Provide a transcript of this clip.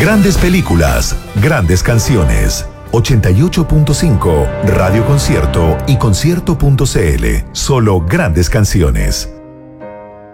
Grandes películas, grandes canciones. 88.5 Radio Concierto y concierto.cl. Solo grandes canciones.